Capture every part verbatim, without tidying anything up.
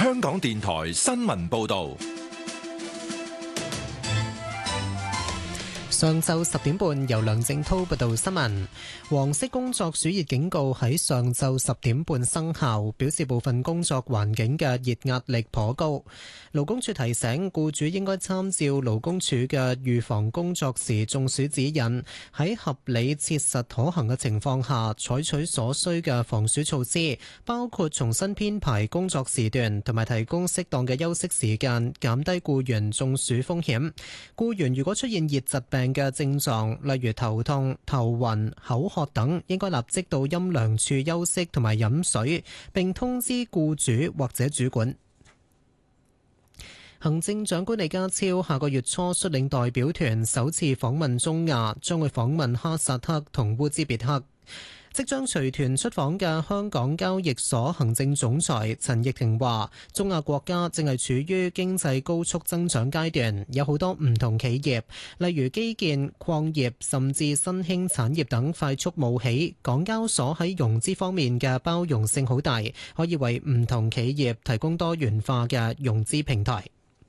香港電台新聞報道。 上晝十點半，由梁正滔報道新聞。黃色工作暑熱警告喺上晝十點半生效，表示部分工作環境嘅熱壓力頗高。勞工處提醒僱主應該參照勞工處嘅預防工作時中暑指引，喺合理切實可行嘅情況下，採取所需嘅防暑措施，包括重新編排工作時段，同埋提供適當嘅休息時間，減低僱員中暑風險。僱員如果出現熱疾病嘅症狀，例如頭痛、頭暈、口渴等，應該立即到陰涼處休息同埋飲水，並通知僱主或者主管。行政長官李家超下個月初率領代表團首次訪問中亞，將會訪問哈薩克同烏茲別克。即將隨團出訪嘅香港交易所行政總裁陳奕婷話，中亞國家正係處於經濟高速增長階段，有好多唔同企業，例如基建、礦業甚至新興產業等快速冒起。港交所喺融資方面嘅包容性好大，可以為唔同企業提供多元化嘅融資平台。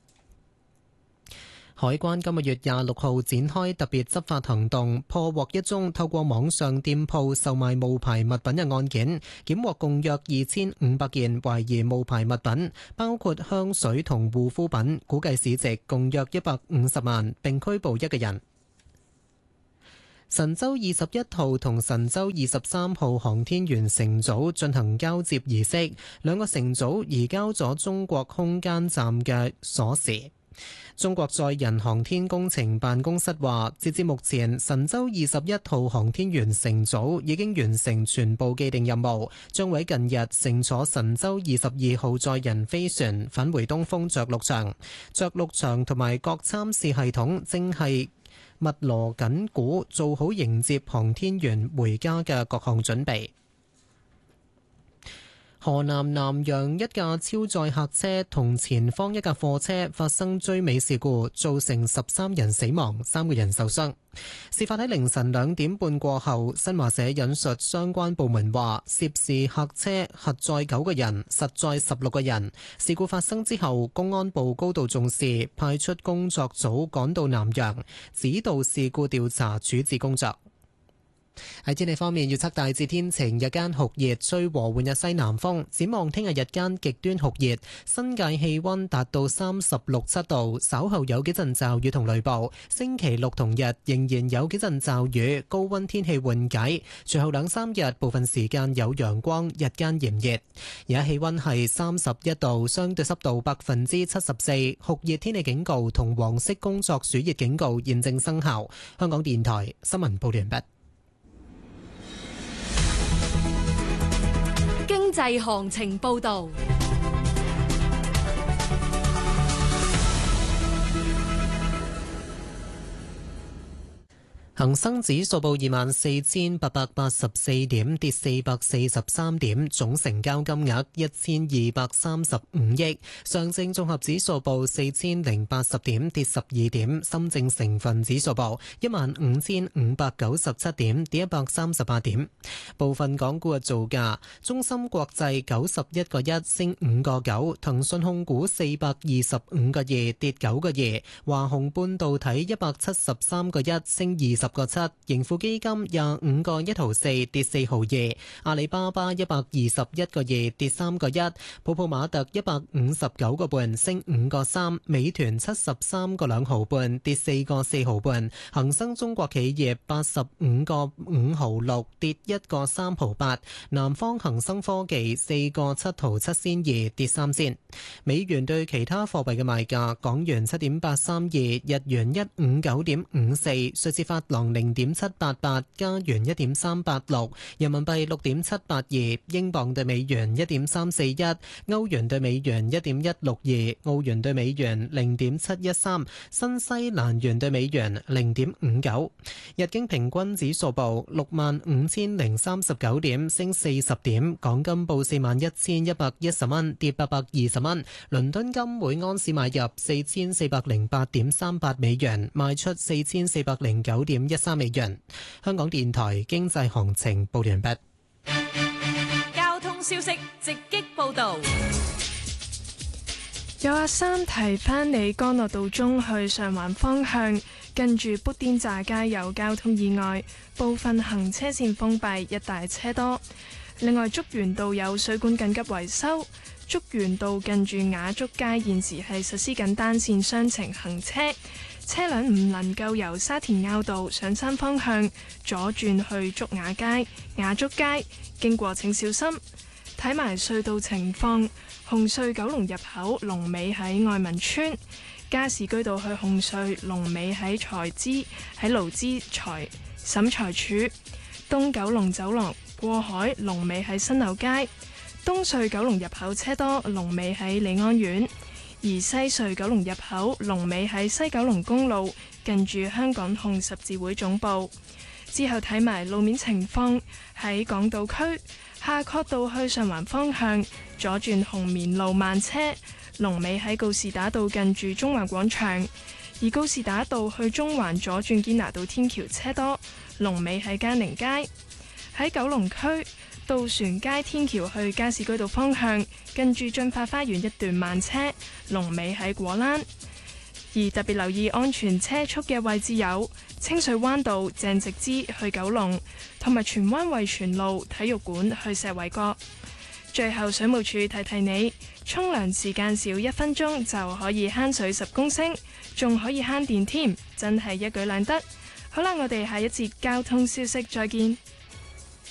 海關今個月廿六號展開特別執法行動，破獲一宗透過網上店鋪售賣冒牌物品嘅案件，檢獲共約二千五百件懷疑冒牌物品，包括香水同護膚品，估計市值共約一百五十萬，並拘捕一個人。神舟二十一號同神舟二十三號航天員乘組進行交接儀式，兩個乘組移交咗中國空間站嘅鎖匙。中國載人航天工程辦公室話，截至目前，神舟二十一號航天員乘組已經完成全部既定任務，將會近日乘坐神舟二十二號載人飛船返回東風着陸場。着陸場同埋各參試系統正係密鑼緊鼓，做好迎接航天員回家嘅各項準備。河南南陽一架超載客車同前方一架貨車發生追尾事故，造成十三人死亡，三個人受傷。事發喺凌晨兩點半過後，新華社引述相關部門話，涉事客車核載九個人，實載十六個人。事故發生之後，公安部高度重視，派出工作組趕到南陽，指導事故調查處置工作。喺天氣方面，預測大致天晴，日間酷熱，吹和緩日西南風。展望聽日日間極端酷熱，新界氣溫達到三十六七度，稍後有幾陣驟雨同雷暴。星期六同日仍然有幾陣驟雨，高溫天氣緩解。隨後兩三日部分時間有陽光，日間炎熱。而家氣溫係三十一度，相對濕度百分之七十四，酷熱天氣警告同黃色工作暑熱警告現正生效。香港電台新聞報完畢。 經濟行情報道。 恒生指數報二萬四千八百八十四點，跌四百四十三點，總成交金額一千二百三十五億。上證綜合指數報四千零八十點，跌十二點。深證成分指數報一萬五千五百九十七點，跌一百三十八點。部分港股嘅造價：中芯國際九十一個一升五個九，騰訊控股四百二十五個二跌九個二，華虹半導體一百七十三個一升二十個七，盈富基金廿五個一毫四跌四毫二，阿里巴巴一百二十一個二跌三個一，普普馬特一百五十九個半升五個三，美團七十三個兩毫半跌四個四毫半，恒生中國企業八十五個五毫六跌一個三毫八，南方恒生科技四個七毫七仙二跌三仙。美元對其他貨幣嘅賣價：港元七點八三二，日元一五九點五四，瑞士法郎零點七八八，加元一點三八六，人民幣六點七八二，英鎊對美元一點三四一，歐元對美元一點一六二，澳元對美元零點七一三，新西蘭元對美元零點五九。日經平均指數報六萬五千零三十九點，升四十點。港金報四萬一千一百一十蚊，跌八百二十蚊。倫敦金每盎司買入四千四百零八點三八美元，賣出四千四百零九點一三美元。香港電台經濟行情報完畢。 交通消息直擊報道。 有阿三提翻你干諾道中去上環方向，近住砵甸乍街有交通意外，部分行車線封閉，一帶車多。另外，竹園道有水管緊急維修，竹園道近住雅竹街現時係實施緊單線雙程行車，車輛唔能夠由沙田坳道上山方向左轉去竹雅街、雅竹街，經過請小心。睇埋隧道情況，紅隧九龍入口龍尾喺愛民村，加士居道去紅隧龍尾喺財資喺勞資財審裁處，東九龍走廊過海龍尾喺新樓街，東隧九龍入口車多龍尾喺利安苑，而西隧九龍入口龍尾喺西九龍公路近住香港紅十字會總部。之後睇埋路面情況，喺港島區夏慤道去上環方向左轉紅棉路慢車，龍尾喺告士打道近住中環廣場；而告士打道去中環左轉堅拿道天橋車多，龍尾喺嘉寧街。喺九龍區渡船街天橋去加士居道方向，近住駿發花園一段慢車，龍尾喺果欄。而特別留意安全車速嘅位置有清水灣道鄭直之去九龍，同埋荃灣惠荃路體育館去石圍角。最後水務署提提你，沖涼時間少一分鐘就可以慳水十公升，仲可以慳電添，真係一舉兩得。好啦，我哋下一節交通消息再見。